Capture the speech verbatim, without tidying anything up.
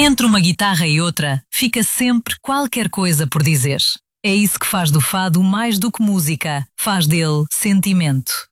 Entre uma guitarra e outra, fica sempre qualquer coisa por dizer. É isso que faz do fado mais do que música, faz dele sentimento.